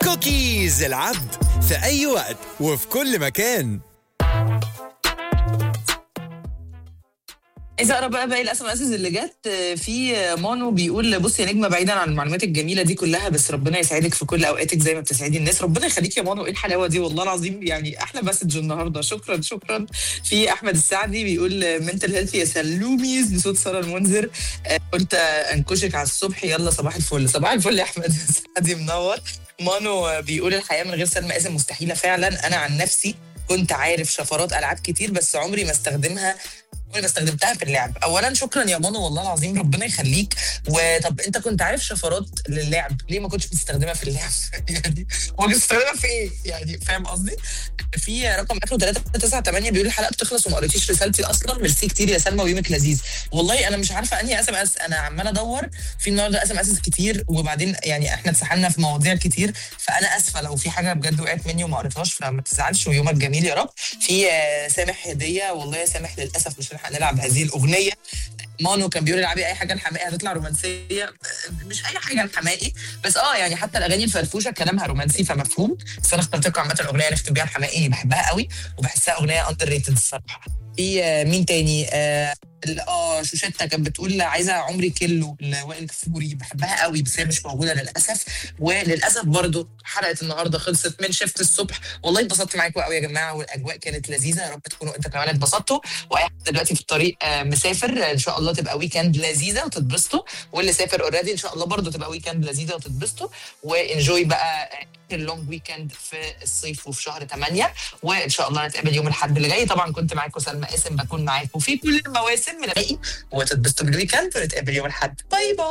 كوكيز العبد في أي وقت وفي كل مكان. عايزه اقرا بقى باقي الاس ام اس اللي جت. في مانو بيقول: بصي يا نجمه، بعيدا عن المعلومات الجميله دي كلها، بس ربنا يسعدك في كل اوقاتك زي ما بتسعدي الناس. ربنا يخليك يا مانو، ايه الحلاوه دي والله العظيم، يعني احلى مسج النهارده. شكرا شكرا. في احمد السعدي بيقول: منتل هيلث يا سلوميز بصوت ساره المنذر. قلت انكشك على الصبح، يلا صباح الفل. صباح الفل يا احمد السعدي، منور. مانو بيقول: الحياه من غير سلمى قاسم مستحيله فعلا. انا عن نفسي كنت عارف شفرات العاب كتير، بس عمري ما استخدمتها في اللعب. اولا شكرا يا مانو والله العظيم، ربنا يخليك. وطب انت كنت عارف شفرات للعب، ليه ما كنتش بتستخدمها في اللعب؟ يعني هو بتستخدمها في ايه يعني؟ فاهم قصدي؟ في رقم اخره 398 بيقول: الحلقه بتخلص وما قريتيش رسالتي اصلا. ميرسي كتير يا سلمى ويومك لذيذ. والله انا مش عارفه انهي اس ام اس، انا عماله ادور في النهارده اس ام اس كتير، وبعدين يعني احنا اتسحلنا في مواضيع كتير، فانا اسفه لو في حاجه بجد وقعت مني وما قريتهاش، فما تزعلش ويومك جميل يا رب. في سامح هديه: والله يا سامح للاسف مش هنلحق نلعب هذه الاغنيه. مانو كان بيقول: العبي اي حاجه الحماقي هتطلع رومانسيه. مش اي حاجه الحماقي، بس يعني حتى الاغاني الفرفوشه كلامها رومانسي فمفهوم، بس انا اخترت لكم عامه الاغنيه اللي بيها الحماقي، بحبها قوي وبحسها اغنيه اندر ريتد الصراحه. في مين تاني؟ شوشتة كانت بتقول: عايزه عمري كيلو لوائل الكفوري، بحبها قوي بس هي مش موجوده للاسف. وللاسف برضو حلقه النهارده خلصت من شفت الصبح. والله اتبسطت معاكم قوي يا جماعه، والاجواء كانت لذيذه، يا رب تكونوا انت كمان اتبسطتوا. واي حد دلوقتي في الطريق مسافر، ان شاء الله تبقى ويكند لذيذه وتتبسطوا، واللي سافر اوريدي ان شاء الله برضو تبقى ويكند لذيذه وتتبسطوا. وانجوي بقى اللونج ويكند في الصيف وفي شهر 8، وان شاء الله نتقابل يوم الاحد اللي جاي. طبعا كنت معاكم سلمى قاسم، بكون معاكم في كل المواسم، نلاقي وتتبسطوا بالويكند ونتقابل يوم الاحد. باي باي.